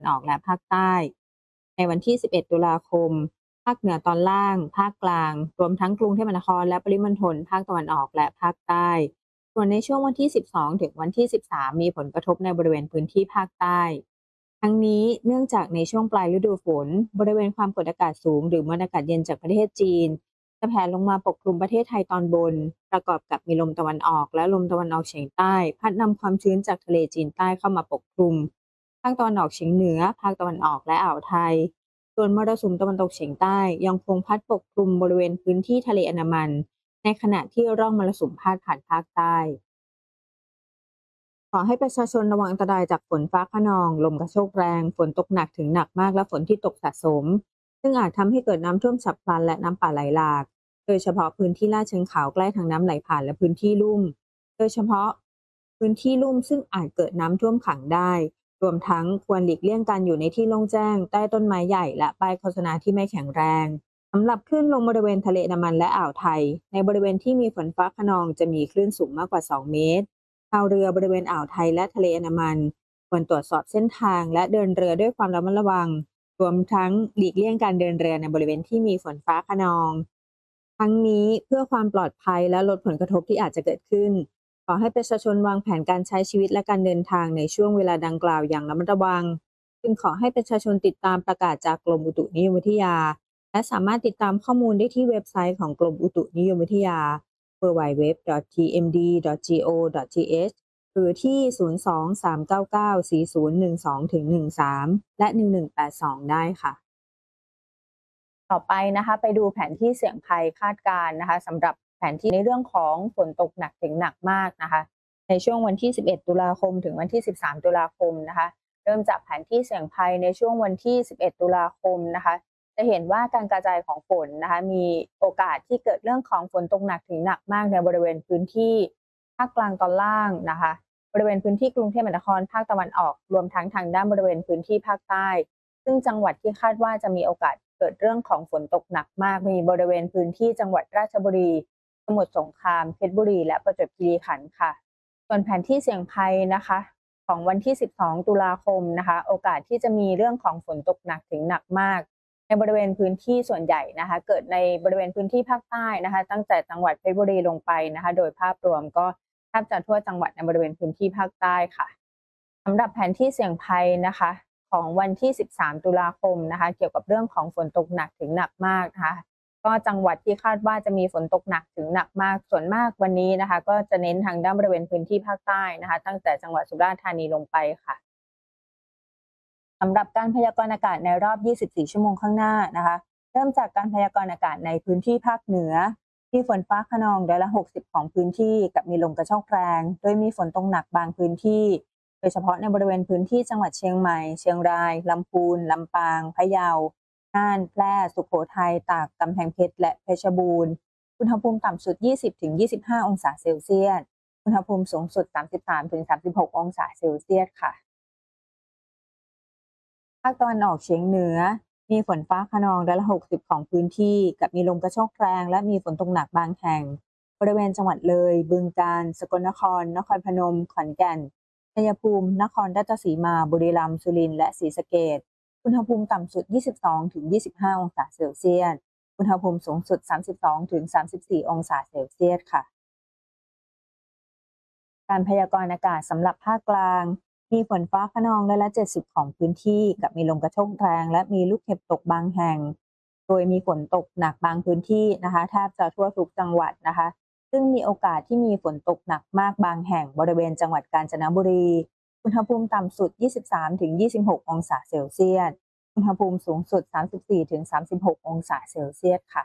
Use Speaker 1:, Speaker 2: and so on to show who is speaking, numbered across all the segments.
Speaker 1: ออกและภาคใต้ ในวันที่ 11 ตุลาคม ภาคเหนือตอนล่าง ภาคกลาง รวมทั้งกรุงเทพมหานครและปริมณฑลภาคตะวันออกและภาคใต้ ส่วนในช่วงวันที่ 12 ถึงวันที่ 13 มีผลกระทบในบริเวณพื้นที่ภาคใต้ ทั้งนี้เนื่องจากในช่วงปลายฤดูฝนบริเวณความกดอากาศสูงหรือมวลอากาศเย็นจากประเทศจีนจะแผ่ลงมาปกคลุมประเทศไทยตอนบนประกอบกับมีลมตะวันออกและลมตะวันออกเฉียงใต้พัดนำความชื้นจากทะเลจีนใต้เข้ามาปกคลุมภาคตะวันออกเฉียงเหนือภาคตะวันออกและอ่าวไทยส่วนมรสุมตะวันตกเฉียงใต้ยังคงพัดปกคลุมบริเวณพื้นที่ทะเลอันดามันในขณะที่ร่องมรสุมพาดผ่านภาคใต้ ขอให้ประชาชนระวังอันตรายจากฝนฟ้าคะนอง ลมกระโชกแรง ฝนตกหนักถึงหนักมากและฝนที่ตกสะสม ซึ่งอาจทำให้เกิดน้ำท่วมฉับพลันและน้ำป่าไหลหลาก โดยเฉพาะพื้นที่ลาดเชิงเขาใกล้ทางน้ำไหลผ่านและพื้นที่ลุ่ม โดยเฉพาะพื้นที่ลุ่มซึ่งอาจเกิดน้ำท่วมขังได้ รวมทั้งควรหลีกเลี่ยงการอยู่ในที่โล่งแจ้งใต้ต้นไม้ใหญ่และป้ายโฆษณาที่ไม่แข็งแรงสำหรับคลื่นลมบริเวณทะเลอันดามันและอ่าวไทยในบริเวณที่มีฝนฟ้าคะนองจะมีคลื่นสูงมากกว่า2 เมตร ชาวเรือบริเวณอ่าวไทยและทะเลอันดามันควรตรวจสอบเส้นทางและเดินเรือด้วยความระมัดระวังรวมทั้งหลีกเลี่ยงการเดินเรือในบริเวณที่มีฝนฟ้าคะนองทั้งนี้เพื่อความปลอดภัยและลดผลกระทบที่อาจจะเกิดขึ้นขอให้ประชาชนวางแผนการใช้ชีวิตและการเดินทางในช่วงเวลาดังกล่าวอย่างระมัดระวังจึงขอให้ประชาชนติดตามประกาศจากกรมอุตุนิยมวิทยาและสามารถติดตามข้อมูลได้ที่เว็บไซต์ของกรมอุตุนิยมวิทยา www.tmd.go.th หรือที่ 02-399-4012-13 และ 1182 ได้ค่ะ ต่อไปนะคะไปดูแผนที่เสี่ยงภัยคาดการณ์นะคะสำหรับแผนที่ในเรื่องของฝนตกหนักถึงหนักมากนะคะในช่วงวันที่ 11 ตุลาคมถึงวันที่ 13 ตุลาคมนะคะเริ่มจากแผนที่เสี่ยงภัยในช่วงวันที่ 11 ตุลาคมนะคะจะเห็นว่าการกระจายของฝนนะคะมีโอกาสที่เกิดเรื่องของฝนตกหนักถึงหนักมากในบริเวณพื้นที่ภาคกลางตอนล่างนะคะบริเวณพื้นที่กรุงเทพมหานครภาคตะวันออกรวมทั้งทางด้านบริเวณพื้นที่ภาคใต้ซึ่งจังหวัดที่คาดว่าจะมีโอกาสเกิดเรื่องของฝนตกหนักมากมีบริเวณพื้นที่จังหวัดราชบุรีสมุทรสงครามเพชรบุรีและประจวบคีรีขันธ์ค่ะส่วนแผนที่เสี่ยงภัยนะคะของวันที่ 12 ตุลาคมนะคะโอกาสที่จะมีเรื่องของฝนตกหนักถึงหนักมากในบริเวณพื้นที่ส่วนใหญ่นะคะเกิดในบริเวณพื้นที่ภาคใต้นะคะตั้งแต่จังหวัดเพชรบุรีลงไปนะคะโดยภาพรวมก็แทบจะทั่วจังหวัดในบริเวณพื้นที่ภาคใต้ค่ะสำหรับแผนที่เสี่ยงภัยนะคะของวันที่ 13 ตุลาคมนะคะเกี่ยวกับเรื่องของฝนตกหนักถึงหนักมากนะคะก็จังหวัดที่คาดว่าจะมีฝนตกหนักถึงหนักมากส่วนมากวันนี้นะคะก็จะเน้นทางด้านบริเวณพื้นที่ภาคใต้นะคะตั้งแต่จังหวัดสุราษฎร์ธานีลงไปค่ะสำหรับการพยากรณ์อากาศในรอบ 24 ชั่วโมงข้างหน้านะคะเริ่มจากการพยากรณ์อากาศในพื้นที่ภาคเหนือที่ฝนฟ้าคะนอง60%ของพื้นที่กับมีลมกระโชกแรงโดยมีฝนตกหนักบางพื้นที่โดยเฉพาะในบริเวณพื้นที่จังหวัดเชียงใหม่เชียงรายลำพูนลำปางพะเยาน่านแพร่สุโขทัยตากกำแพงเพชรและเพชรบูรณ์อุณหภูมิต่ำสุด 20-25 องศาเซลเซียสอุณหภูมิสูงสุด 33-36 องศาเซลเซียสค่ะภาคตะวันออกเฉียงเหนือมีฝนฟ้าคะนอง60%ของพื้นที่กับมีลมกระโชกแรงและมีฝนตกหนักบางแห่งบริเวณจังหวัดเลยบึงกาฬสกลนครนครพนมขอนแก่นชัยภูมินครราชสีมาบุรีรัมย์สุรินทร์และศรีสะเกษอุณหภูมิต่ำสุด 22-25 องศาเซลเซียสอุณหภูมิสูงสุด 32-34 องศาเซลเซียสค่ะการพยากรณ์อากาศสำหรับภาคกลางมีฝนฟ้าคะนอง70%ของพื้นที่กับมีลมกระโชกแรงและมีลูกเห็บตกบางแห่งโดยมีฝนตกหนักบางพื้นที่นะคะแทบจะทั่วทุกจังหวัดนะคะซึ่งมีโอกาสที่มีฝนตกหนักมากบางแห่งบริเวณจังหวัดกาญจนบุรีอุณหภูมิต่ำสุด 23-26 องศาเซลเซียสอุณหภูมิสูงสุด 34-36 องศาเซลเซียสค่ะ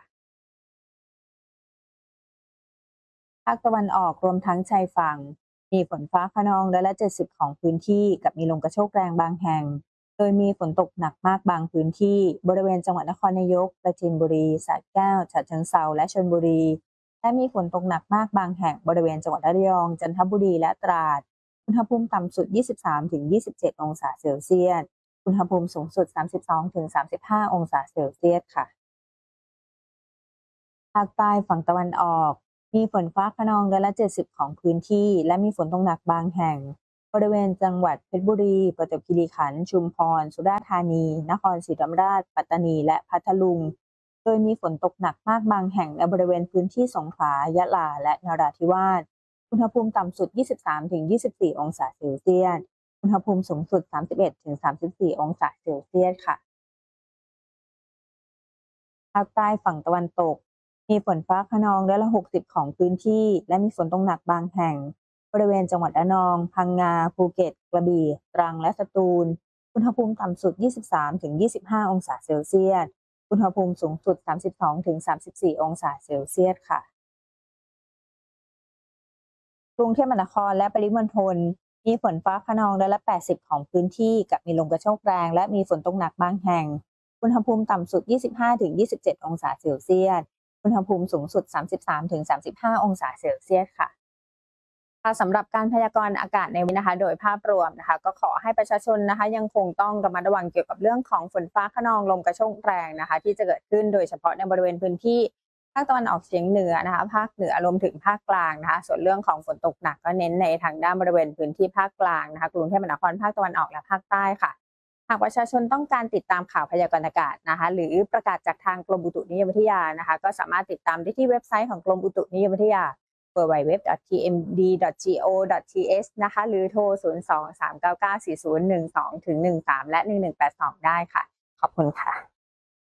Speaker 1: ภาคตะวันออกรวมทั้งชายฝั่งมีฝนฟ้าคะนอง70%ของพื้นที่กับมีลมกระโชกแรงบางแห่งโดยมีฝนตกหนักมากบางพื้นที่บริเวณจังหวัดนครนายกปราจีนบุรีสระแก้วฉะเชิงเทราและชลบุรีและมีฝนตกหนักมากบางแห่งบริเวณจังหวัดระยองจันทบุรีและตราดอุณหภูมิต่ำสุด 23-27 องศาเซลเซียสอุณหภูมิสูงสุด 32-35 องศาเซลเซียสค่ะภาคใต้ฝั่งตะวันออกมีฝนฟ้าคะนอง70%ของพื้นที่และมีฝนตกหนักบางแห่งบริเวณจังหวัดเพชรบุรีประจวบคีรีขันธ์ชุมพรสุราษฎร์ธานีนครศรีธรรมราชปัตตานีและพัทลุงโดยมีฝนตกหนักมากบางแห่งในบริเวณพื้นที่สงขลายะลาและนราธิวาสอุณหภูมิต่ำสุด 23-24 องศาเซลเซียสอุณหภูมิสูงสุด 31-34 องศาเซลเซียสค่ะภาคใต้ฝั่งตะวันตกมีฝนฟ้าคะนอง60%ของพื้นที่และมีฝนตกหนักบางแห่งบริเวณจังหวัดระนองพังงาภูเก็ตกระบี่ตรังและสตูลอุณหภูมิต่ำสุด 23-25 องศาเซลเซียสอุณหภูมิสูงสุด 32-34 องศาเซลเซียสค่ะ กรุงเทพมหานครและปริมณฑลมีฝนฟ้าคะนอง80%ของพื้นที่กับมีลมกระโชกแรงและมีฝนตกหนักบางแห่งอุณหภูมิต่ำสุด 25-27 องศาเซลเซียสอุณหภูมิสูงสุด 33-35 องศาเซลเซียสค่ะสำหรับการพยากรณ์อากาศในวันนี้นะคะโดยภาพรวมนะคะก็ขอให้ประชาชนนะคะยังคงต้องระมัดระวังเกี่ยวกับเรื่องของฝนฟ้าคะนองลมกระโชกแรงนะคะที่จะเกิดขึ้นโดยเฉพาะในบริเวณพื้นที่ภาคตะวันออกเฉียงเหนือนะคะภาคเหนือรวมถึงภาคกลางนะคะส่วนเรื่องของฝนตกหนักก็เน้นในทางด้านบริเวณพื้นที่ภาคกลางนะคะกรุงเทพมหานครภาคตะวันออกและภาคใต้ค่ะหากประชาชนต้องการติดตามข่าวพยากรณ์อากาศนะคะหรือประกาศจากทางกรมอุตุนิยมวิทยานะคะก็สามารถติดตามได้ที่เว็บไซต์ของกรมอุตุนิยมวิทยาwww.tmd.go.th นะคะหรือโทร 02-399-4012-13 และ 1182 ได้ค่ะ ขอบคุณค่ะ